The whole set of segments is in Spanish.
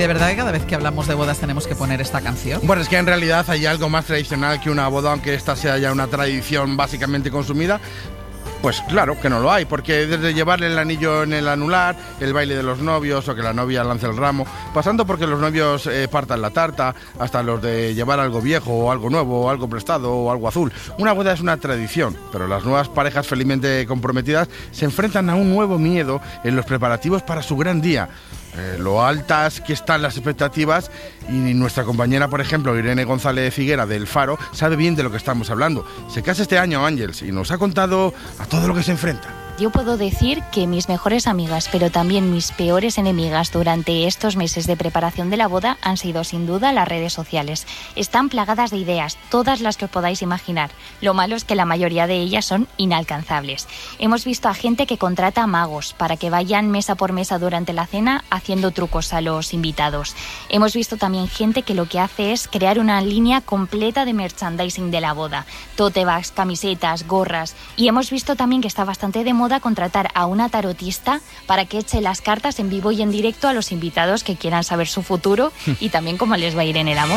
de verdad que cada vez que hablamos de bodas tenemos que poner esta canción. Bueno, es que en realidad hay algo más tradicional que una boda, aunque esta sea ya una tradición básicamente consumida. Pues claro que no lo hay, porque desde llevarle el anillo en el anular, el baile de los novios o que la novia lance el ramo, pasando porque los novios partan la tarta, hasta los de llevar algo viejo o algo nuevo o algo prestado o algo azul. Una boda es una tradición, pero las nuevas parejas felizmente comprometidas se enfrentan a un nuevo miedo en los preparativos para su gran día. Lo altas que están las expectativas, y nuestra compañera, por ejemplo, Irene González Figuera del Faro, sabe bien de lo que estamos hablando. Se casa este año, Ángels, y nos ha contado a todo lo que se enfrenta. Yo puedo decir que mis mejores amigas, pero también mis peores enemigas durante estos meses de preparación de la boda han sido sin duda las redes sociales. Están plagadas de ideas, todas las que os podáis imaginar. Lo malo es que la mayoría de ellas son inalcanzables. Hemos visto a gente que contrata magos para que vayan mesa por mesa durante la cena haciendo trucos a los invitados. Hemos visto también gente que lo que hace es crear una línea completa de merchandising de la boda. Tote bags, camisetas, gorras. Y hemos visto también que está bastante de moda contratar a una tarotista para que eche las cartas en vivo y en directo a los invitados que quieran saber su futuro y también cómo les va a ir en el amor.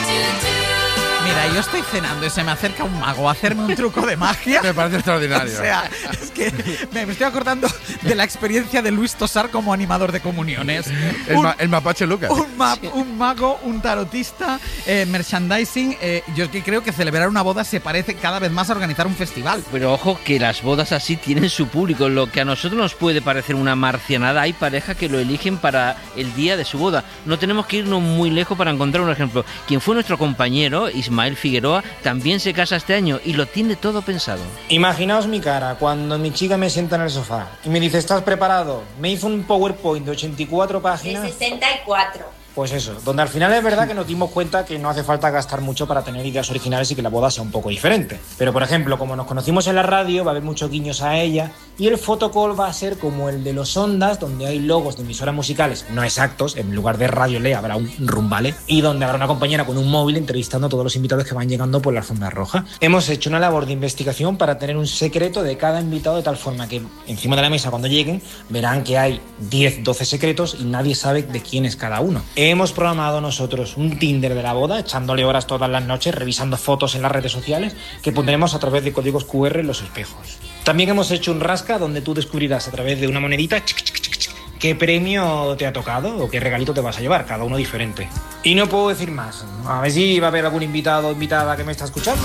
Mira, yo estoy cenando y se me acerca un mago a hacerme un truco de magia. Me parece extraordinario. O sea, es que me estoy acordando de la experiencia de Luis Tosar como animador de comuniones. El mapache Lucas. Un mago, un tarotista, merchandising. Yo que creo que celebrar una boda se parece cada vez más a organizar un festival. Pero ojo que las bodas así tienen su público. Lo que a nosotros nos puede parecer una marcianada, hay parejas que lo eligen para el día de su boda. No tenemos que irnos muy lejos para encontrar un ejemplo. Quien fue nuestro compañero, Ismael Figueroa, también se casa este año y lo tiene todo pensado. Imaginaos mi cara cuando mi chica me sienta en el sofá y me dice: ¿estás preparado? Me hizo un PowerPoint de 84 páginas. De 64. Pues eso, donde al final es verdad que nos dimos cuenta que no hace falta gastar mucho para tener ideas originales y que la boda sea un poco diferente. Pero por ejemplo, como nos conocimos en la radio, va a haber muchos guiños a ella, y el photocall va a ser como el de los Ondas, donde hay logos de emisoras musicales no exactos, en lugar de Radio Le habrá un rumbale, y donde habrá una compañera con un móvil entrevistando a todos los invitados que van llegando por la alfombra roja. Hemos hecho una labor de investigación para tener un secreto de cada invitado, de tal forma que encima de la mesa cuando lleguen verán que hay 10, 12 secretos y nadie sabe de quién es cada uno. Hemos programado nosotros un Tinder de la boda, echándole horas todas las noches, revisando fotos en las redes sociales que pondremos a través de códigos QR en los espejos. También hemos hecho un rasca donde tú descubrirás a través de una monedita qué premio te ha tocado o qué regalito te vas a llevar, cada uno diferente. Y no puedo decir más. A ver si va a haber algún invitado o invitada que me está escuchando.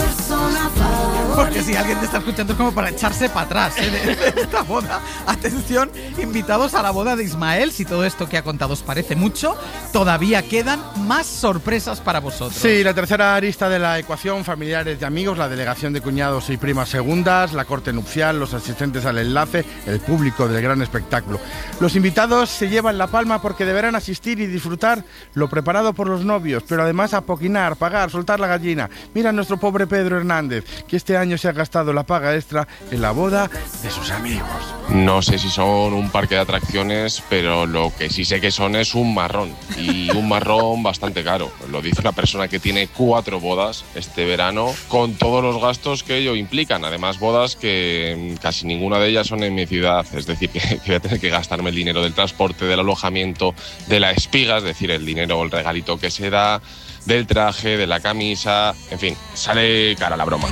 Porque si alguien te está escuchando es como para echarse para atrás de esta boda. Atención, invitados a la boda de Ismael. Si todo esto que ha contado os parece mucho, todavía quedan más sorpresas para vosotros. Sí, la tercera arista de la ecuación: familiares y amigos, la delegación de cuñados y primas segundas, la corte nupcial, los asistentes al enlace, el público del gran espectáculo. Los invitados se llevan la palma porque deberán asistir y disfrutar lo preparado por los novios, pero además apoquinar, pagar, soltar la gallina. Mira a nuestro pobre Pedro Hernández, que este año se ha gastado la paga extra en la boda de sus amigos. No sé si son un parque de atracciones, pero lo que sí sé que son es un marrón, y un marrón bastante caro. Lo dice una persona que tiene 4 bodas este verano, con todos los gastos que ello implican. Además, bodas que casi ninguna de ellas son en mi ciudad, es decir, que voy a tener que gastarme el dinero del transporte, del alojamiento, de la espiga, es decir, el dinero o el regalito que se da, del traje, de la camisa, en fin, sale cara la broma.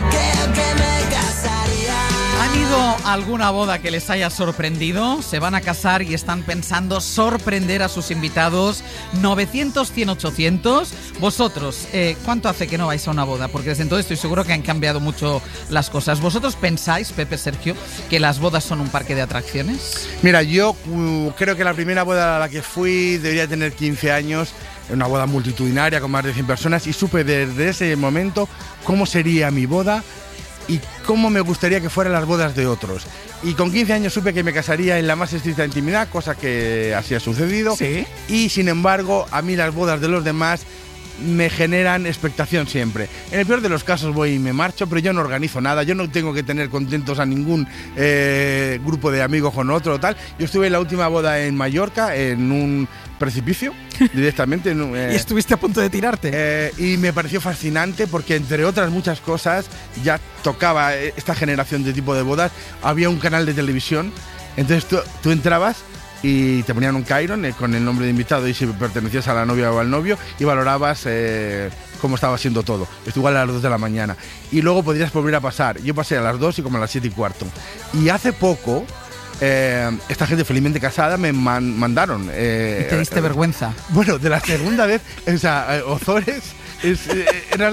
¿Han ido a alguna boda que les haya sorprendido? Se van a casar y están pensando sorprender a sus invitados. 900, 100, 800. Vosotros, ¿cuánto hace que no vais a una boda? Porque desde entonces estoy seguro que han cambiado mucho las cosas. ¿Vosotros pensáis, Pepe, Sergio, que las bodas son un parque de atracciones? Mira, yo creo que la primera boda a la que fui debería tener 15 años. Una boda multitudinaria con más de 100 personas, y supe desde ese momento cómo sería mi boda y cómo me gustaría que fueran las bodas de otros. Y con 15 años supe que me casaría en la más estricta intimidad, cosa que así ha sucedido. ¿Sí? Y sin embargo, a mí las bodas de los demás me generan expectación siempre. En el peor de los casos voy y me marcho, pero yo no organizo nada. Yo no tengo que tener contentos a ningún grupo de amigos con otro o tal. Yo estuve en la última boda en Mallorca, en un precipicio, directamente. ¿Y estuviste a punto de tirarte? Y me pareció fascinante porque, entre otras muchas cosas, ya tocaba esta generación de tipo de bodas. Había un canal de televisión, entonces tú entrabas y te ponían un Chiron con el nombre de invitado y si pertenecías a la novia o al novio y valorabas cómo estaba siendo todo. Esto igual a las 2 de la mañana. Y luego podrías volver a pasar. Yo pasé a las 2 y como a las 7:15. Y hace poco, esta gente felizmente casada me mandaron... ¿Y te diste vergüenza? Bueno, de la segunda vez, o sea, Ozores... era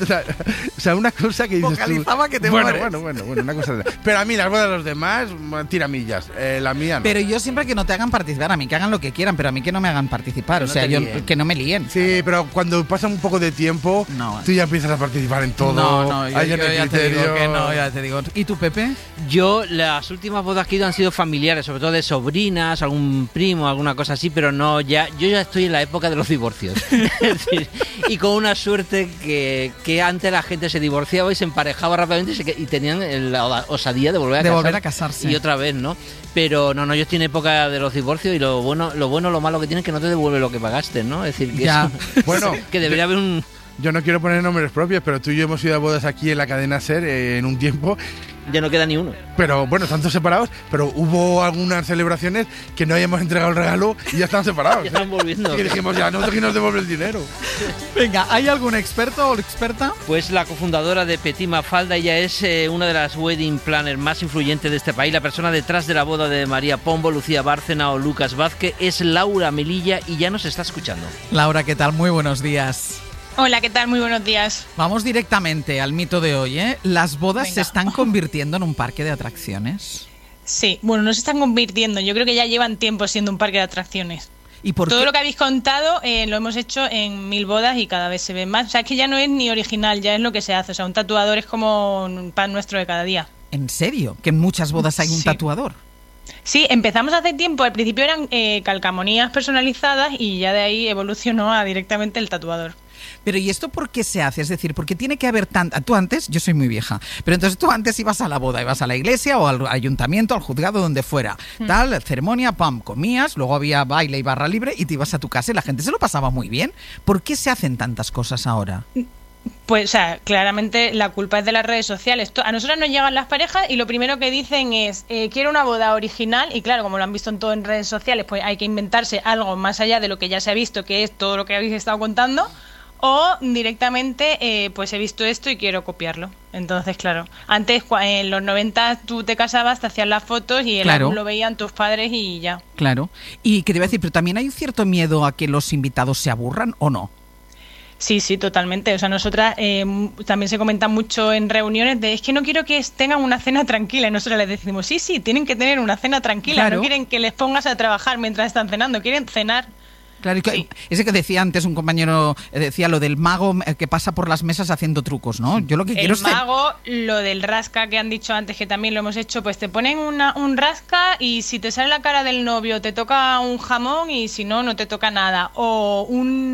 una cosa que dices vocalizaba tú, que te bueno, mueres. una cosa. Pero a mí las bodas de los demás, tiramillas. La mía no. Pero yo siempre que no te hagan participar, a mí que hagan lo que quieran, pero a mí que no me hagan participar. Que o sea, no te líen. que no me líen. Sí, pero cuando pasa un poco de tiempo, tú ya empiezas a participar en todo. No, yo ya te digo que no, ya te digo. ¿Y tú, Pepe? Yo, las últimas bodas que he ido han sido familiares, sobre todo de sobrinas, algún primo, alguna cosa así, pero no, yo ya estoy en la época de los divorcios. Es decir, y con una suerte que antes la gente se divorciaba y se emparejaba rápidamente y tenían la osadía de volver a casarse. Y otra vez, ¿no? Pero no, yo estoy en época de los divorcios y lo bueno, lo malo que tiene es que no te devuelve lo que pagaste, ¿no? Es decir, que ya. Bueno, que debería haber un... Yo no quiero poner nombres propios, pero tú y yo hemos ido a bodas aquí en la cadena SER en un tiempo. Ya no queda ni uno. Pero bueno, están todos separados, pero hubo algunas celebraciones que no habíamos entregado el regalo y ya están separados. Ya están volviendo. Y dijimos, ya, nosotros que nos devuelve el dinero. Venga, ¿hay algún experto o experta? Pues la cofundadora de Petit Mafalda, ella es una de las wedding planners más influyentes de este país. La persona detrás de la boda de María Pombo, Lucía Bárcena o Lucas Vázquez es Laura Melilla y ya nos está escuchando. Laura, ¿qué tal? Muy buenos días. Hola, ¿qué tal? Muy buenos días. Vamos directamente al mito de hoy, ¿eh? ¿Las bodas Venga. se están convirtiendo en un parque de atracciones? Sí, bueno, no se están convirtiendo. Yo creo que ya llevan tiempo siendo un parque de atracciones. ¿Y por Todo qué? lo que habéis contado lo hemos hecho en 1000 bodas y cada vez se ven más. O sea, es que ya no es ni original, ya es lo que se hace. O sea, un tatuador es como un pan nuestro de cada día. ¿En serio? ¿Que en muchas bodas hay un Sí. tatuador? Sí, empezamos hace tiempo. Al principio eran calcamonías personalizadas y ya de ahí evolucionó a directamente el tatuador. Pero ¿y esto por qué se hace? Es decir, porque tiene que haber tanta... Tú antes, yo soy muy vieja, pero entonces tú antes ibas a la boda, ibas a la iglesia o al ayuntamiento, al juzgado, donde fuera. Tal, ceremonia, pam, comías, luego había baile y barra libre y te ibas a tu casa y la gente se lo pasaba muy bien. ¿Por qué se hacen tantas cosas ahora? Pues, o sea, claramente la culpa es de las redes sociales. A nosotros nos llegan las parejas y lo primero que dicen es quiero una boda original y claro, como lo han visto en todo en redes sociales, pues hay que inventarse algo más allá de lo que ya se ha visto, que es todo lo que habéis estado contando. O directamente, pues he visto esto y quiero copiarlo. Entonces, claro, antes en los 90 tú te casabas, te hacían las fotos y el álbum lo veían tus padres y ya. Claro. Y que te iba a decir, pero también hay un cierto miedo a que los invitados se aburran o no. Sí, totalmente. O sea, nosotras también se comenta mucho en reuniones de es que no quiero que tengan una cena tranquila. Y nosotros les decimos, sí, tienen que tener una cena tranquila. Claro. No quieren que les pongas a trabajar mientras están cenando, quieren cenar. Claro, y Sí. ese que decía antes un compañero, decía lo del mago que pasa por las mesas haciendo trucos, ¿no? Yo lo que quiero El es... mago, lo del rasca que han dicho antes, que también lo hemos hecho, pues te ponen un rasca y si te sale la cara del novio te toca un jamón y si no, no te toca nada. O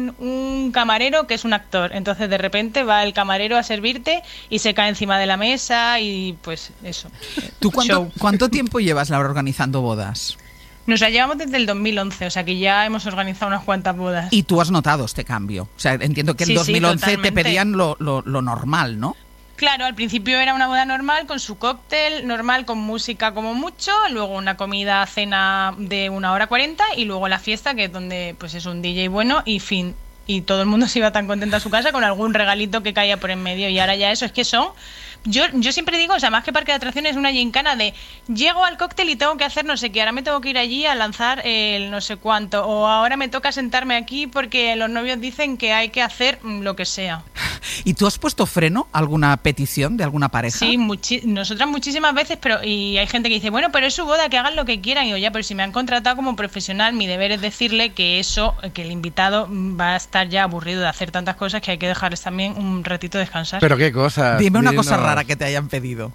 un camarero que es un actor. Entonces de repente va el camarero a servirte y se cae encima de la mesa y pues eso. ¿Tú Show. cuánto tiempo llevas, Laura, organizando bodas? Nos la llevamos desde el 2011, o sea que ya hemos organizado unas cuantas bodas. Y tú has notado este cambio. O sea, entiendo que en Sí, 2011 te totalmente. pedían lo normal, ¿no? Claro, al principio era una boda normal con su cóctel normal, con música como mucho, luego una comida, cena de 1h40 y luego la fiesta, que es donde pues es un DJ bueno y fin. Y todo el mundo se iba tan contento a su casa con algún regalito que caía por en medio. Y ahora ya eso es que son... Yo siempre digo, o sea, más que parque de atracciones es una gincana de llego al cóctel y tengo que hacer no sé qué, ahora me tengo que ir allí a lanzar el no sé cuánto, o ahora me toca sentarme aquí porque los novios dicen que hay que hacer lo que sea. ¿Y tú has puesto freno a alguna petición de alguna pareja? Sí, nosotras muchísimas veces, pero y hay gente que dice, bueno, pero es su boda, que hagan lo que quieran. Y yo, ya, pero si me han contratado como profesional, mi deber es decirle que que el invitado va a estar ya aburrido de hacer tantas cosas que hay que dejarles también un ratito descansar. Pero qué cosas. Dime una cosa Dinos. rara que te hayan pedido.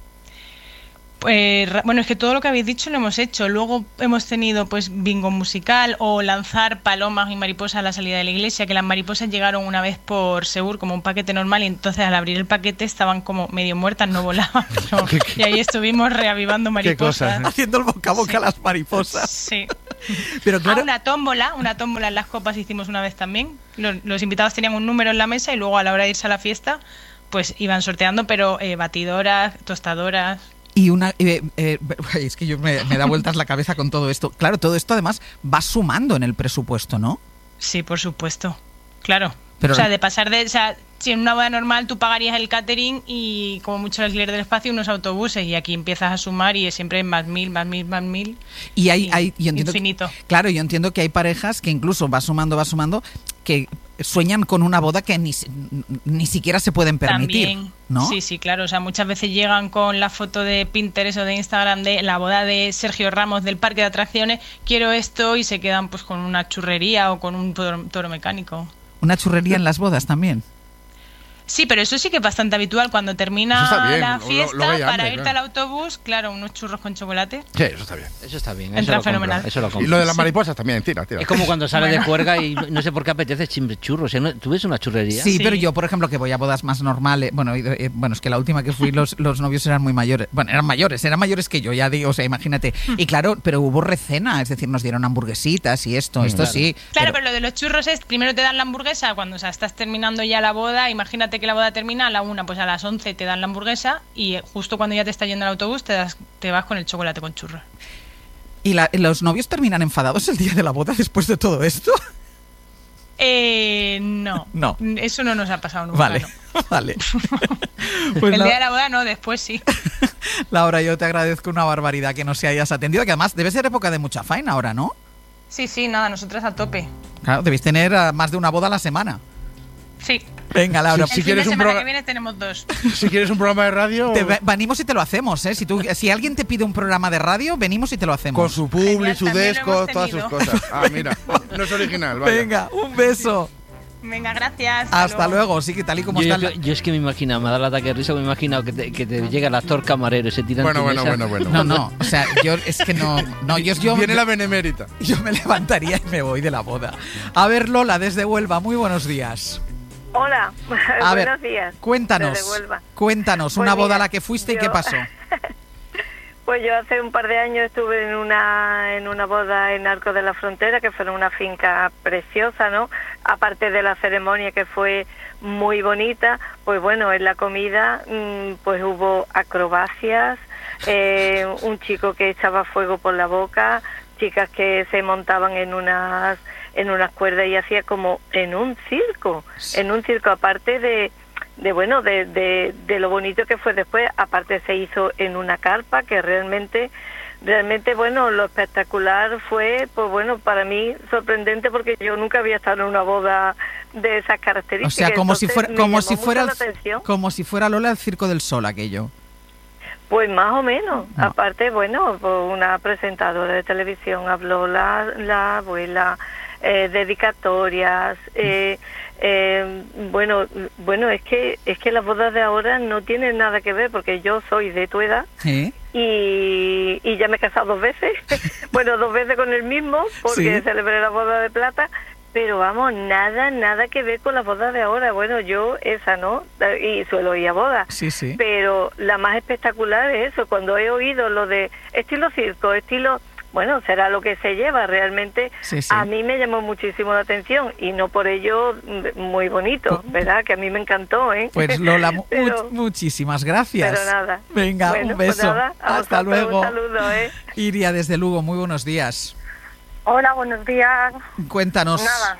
Bueno, es que todo lo que habéis dicho lo hemos hecho. Luego hemos tenido pues bingo musical o lanzar palomas y mariposas a la salida de la iglesia, que las mariposas llegaron una vez por Segur como un paquete normal y entonces al abrir el paquete estaban como medio muertas, no volaban. Pero, y ahí estuvimos reavivando mariposas. cosas, Haciendo el boca a boca a las mariposas. Sí. Pero claro, Una tómbola en las copas hicimos una vez también. Los invitados tenían un número en la mesa y luego a la hora de irse a la fiesta pues iban sorteando, pero batidoras, tostadoras... Y es que yo me da vueltas la cabeza con todo esto. Claro, todo esto además va sumando en el presupuesto, ¿no? Sí, por supuesto. Claro. Pero, o sea, de pasar de... O sea, si en una boda normal tú pagarías el catering y como mucho el alquiler del espacio, unos autobuses, y aquí empiezas a sumar y es siempre más mil. Y yo entiendo infinito. Claro, yo entiendo que hay parejas que incluso va sumando, que sueñan con una boda que ni siquiera se pueden permitir. También, ¿no? Sí, claro. O sea, muchas veces llegan con la foto de Pinterest o de Instagram de la boda de Sergio Ramos del parque de atracciones, quiero esto, y se quedan pues con una churrería o con un toro mecánico. ¿Una churrería en las bodas también? Sí, pero eso sí que es bastante habitual. Cuando termina la fiesta, para irte claro. al autobús, claro, unos churros con chocolate. Sí, eso está bien. Eso está bien. Entra eso fenomenal. Eso lo compro. Y lo de las mariposas también, tira. Es como cuando sales de juerga y no sé por qué apetece churros. ¿Tú ves una churrería? Sí, pero yo, por ejemplo, que voy a bodas más normales... Bueno, es que la última que fui los novios eran muy mayores. Bueno, eran mayores que yo, ya digo, o sea, imagínate. Y claro, pero hubo recena, es decir, nos dieron hamburguesitas y esto Claro. sí. Claro, pero lo de los churros es, primero te dan la hamburguesa cuando estás terminando ya la boda. Imagínate que la boda termina a la 1, pues a las 11 te dan la hamburguesa, y justo cuando ya te está yendo el autobús te vas con el chocolate con churros. ¿Y los novios terminan enfadados el día de la boda después de todo esto? No. Eso no nos ha pasado nunca. Vale, no. vale. Pues el día de la boda no, después sí. Laura, yo te agradezco una barbaridad que no se hayas atendido, que además debe ser época de mucha faena ahora, ¿no? Sí, nada, nosotras a tope. Claro, debéis tener más de una boda a la semana. Sí. Venga, Laura. Si quieres un programa que viene tenemos 2. Si quieres un programa de radio... Venimos y te lo hacemos, ¿eh? Si alguien te pide un programa de radio, venimos y te lo hacemos. Con su publi, Genial, su también desco, lo hemos todas sus tenido. cosas. Ah, mira, no es original, vale. Venga, un beso. Venga, gracias. Hasta luego. Sí, que tal y como yo, está... yo es que me imagino, me da el ataque de risa, me imagino que te llega el actor camarero, ese tirante. Bueno. No, o sea, yo es que no yo Viene la benemérita. Yo me levantaría y me voy de la boda. A ver, Lola, desde Huelva, muy buenos días. Hola, buenos días. Cuéntanos, Pues una boda mira, a la que fuiste y qué pasó. Pues yo hace un par de años estuve en una boda en Arcos de la Frontera, que fue en una finca preciosa, ¿no? Aparte de la ceremonia, que fue muy bonita, pues bueno, en la comida pues hubo acrobacias, un chico que echaba fuego por la boca, chicas que se montaban en unas cuerdas y hacía como en un circo, aparte de lo bonito que fue después. Aparte se hizo en una carpa, que realmente bueno, lo espectacular fue, pues bueno, para mí sorprendente, porque yo nunca había estado en una boda de esas características. O sea, como si Entonces, fuera Lola el Circo del Sol aquello. Pues más o menos. No. Aparte, bueno, pues una presentadora de televisión habló la abuela, dedicatorias, bueno, es que las bodas de ahora no tienen nada que ver, porque yo soy de tu edad. ¿Sí? Y ya me he casado 2 veces, bueno, 2 veces con el mismo, porque Sí. celebré la boda de plata, pero vamos, nada que ver con las bodas de ahora. Bueno, yo esa no, y suelo ir a bodas, Sí. pero la más espectacular es eso, cuando he oído lo de estilo circo, bueno, será lo que se lleva realmente. Sí. A mí me llamó muchísimo la atención, y no por ello muy bonito, ¿verdad? Que a mí me encantó, ¿eh? Pues Lola, Pero- muchísimas gracias. Pero nada. Venga, Bueno, un pues beso. nada, a Hasta vosotros luego. un saludo, ¿eh? Iria desde Lugo, muy buenos días. Hola, buenos días. Cuéntanos. Nada.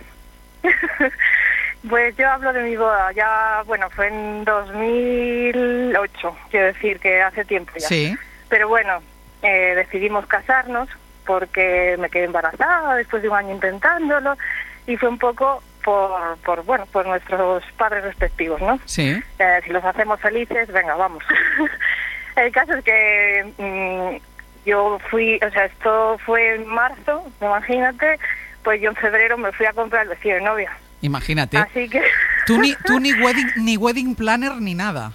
Pues yo hablo de mi boda. Ya, bueno, fue en 2008, quiero decir que hace tiempo ya. Sí. Pero bueno, decidimos casarnos porque me quedé embarazada después de un año intentándolo, y fue un poco por nuestros padres respectivos, ¿no? Sí. Si los hacemos felices, venga, vamos. El caso es que yo fui, o sea, esto fue en marzo, imagínate, pues yo en febrero me fui a comprar el vestido de novia. Imagínate. Así que... Tú ni wedding planner ni nada.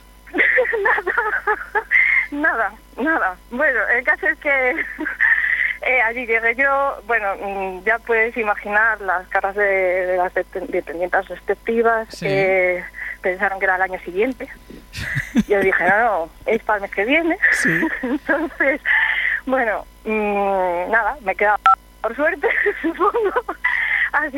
Nada. Bueno, el caso es que allí llegué yo, bueno, ya puedes imaginar las caras de las dependientes respectivas. Sí. Pensaron que era el año siguiente. Yo dije, no, es para el mes que viene. Sí. Entonces, bueno, nada, me quedaba por suerte, supongo. Así